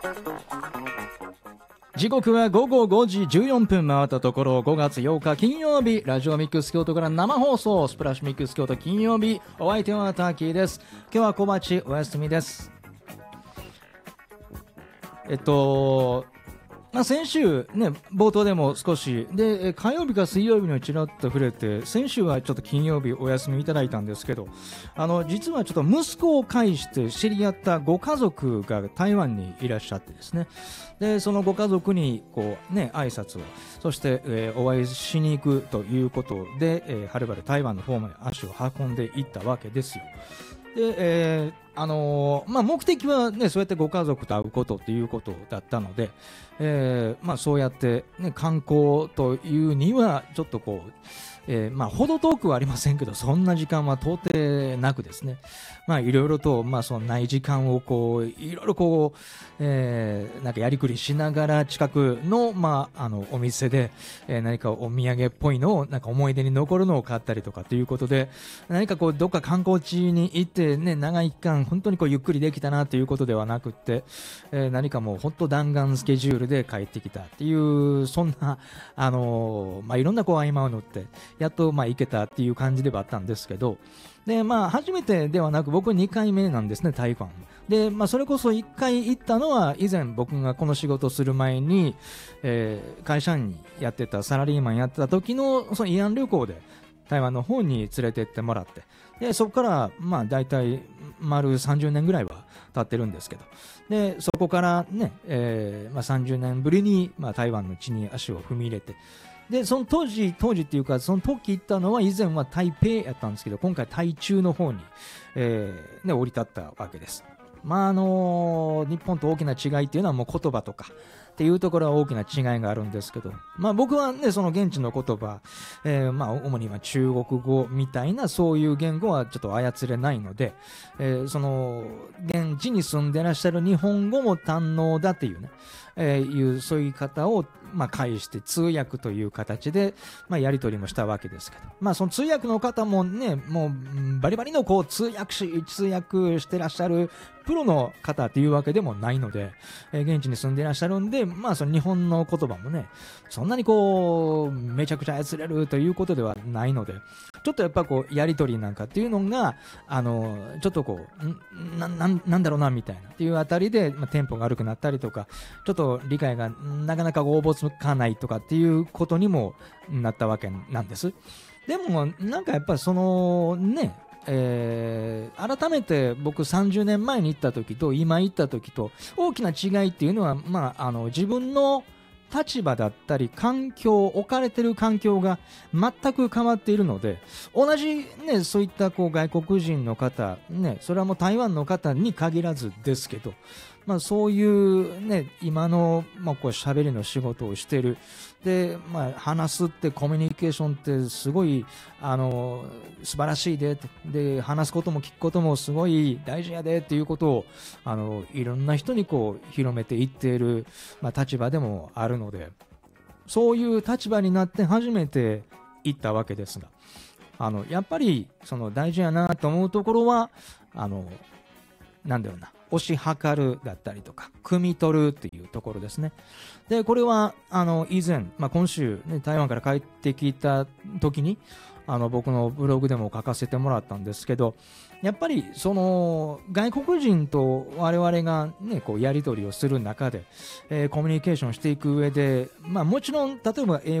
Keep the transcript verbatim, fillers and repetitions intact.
時刻は午後ごじじゅうよんぷん回ったところ、ごがつようか金曜日、ラジオミックス京都から生放送、スプラッシュミックス京都金曜日、お相手はターキーです。今日は小鉢お休みです。えっとまあ、先週、ね、冒頭でも少しで火曜日か水曜日にちらっと触れて、先週はちょっと金曜日お休みいただいたんですけど、あの実はちょっと息子を介して知り合ったご家族が台湾にいらっしゃってですね、でそのご家族にこう、ね、挨拶を、そして、えー、お会いしに行くということで、えー、はるばる台湾の方まで足を運んでいったわけですよ。で、えーあのーまあ、目的は、ね、そうやってご家族と会うことっていうことだったので、えーまあ、そうやって、ね、観光というにはちょっとこう、えーまあ、ほど遠くはありませんけど、そんな時間は到底なくですね、まあ、いろいろと、まあ、そのない時間をこういろいろこう、えー、なんかやりくりしながら近くの、まあ、あのお店で、えー、何かお土産っぽいのをなんか思い出に残るのを買ったりとかということで、何かこうどっか観光地に行って、ね、長い期間本当にこうゆっくりできたなということではなくって、えー、何かもう本当弾丸スケジュールで帰ってきたっていう、そんな、あのーまあ、いろんなこう合間を縫ってやっとまあ行けたっていう感じではあったんですけど、で、まあ、初めてではなく僕にかいめなんですね、台湾で。まあ、それこそいっかい行ったのは以前僕がこの仕事する前に、えー、会社員にやってたサラリーマンやってた時のその慰安旅行で台湾の方に連れてってもらって、でそこからまあ大体丸さんじゅうねんぐらいは経ってるんですけど、でそこからね、えーまあ、さんじゅうねんぶりに、まあ、台湾の地に足を踏み入れて、でその当時当時っていうかその時行ったのは以前は台北やったんですけど、今回台中の方に、えーね、降り立ったわけです。まああのー、日本と大きな違いっていうのはもう言葉とかっていうところは大きな違いがあるんですけど、まあ、僕はねその現地の言葉、えー、まあ主には中国語みたいなそういう言語はちょっと操れないので、えー、その現地に住んでらっしゃる日本語も堪能だっていうね、えー、いうそういう方をまあ介して通訳という形でまあやり取りもしたわけですけど、まあその通訳の方もねもうバリバリのこう通訳し通訳してらっしゃるプロの方っていうわけでもないので、えー、現地に住んでいらっしゃるんで、まあその日本の言葉もねそんなにこうめちゃくちゃ操れるということではないので、ちょっとやっぱこうやり取りなんかっていうのがあのちょっとこう な, な, なんだろうなみたいなっていうあたりで、まあ、テンポが悪くなったりとか、ちょっと理解がなかなか応募つかないとかっていうことにもなったわけなんです。でもなんかやっぱりそのね、えー、改めて僕さんじゅうねんまえに行った時と今行った時と大きな違いっていうのは、まあ、あの自分の立場だったり環境、置かれてる環境が全く変わっているので、同じねそういったこう外国人の方ね、それはもう台湾の方に限らずですけど、まあ、そういうね今のまあこう喋りの仕事をしているで、まあ、話すってコミュニケーションってすごいあの素晴らしいでで話すことも聞くこともすごい大事やでっていうことをあのいろんな人にこう広めていっている、まあ、立場でもあるので、そういう立場になって初めて行ったわけですが、あのやっぱりその大事やなと思うところはあのなんだろうな、推し量るだったりとか汲み取るっていうところですね。でこれはあの以前、まあ、今週、ね、台湾から帰ってきた時にあの僕のブログでも書かせてもらったんですけど、やっぱりその外国人と我々が、ね、こうやり取りをする中で、えー、コミュニケーションしていく上で、まあ、もちろん例えば英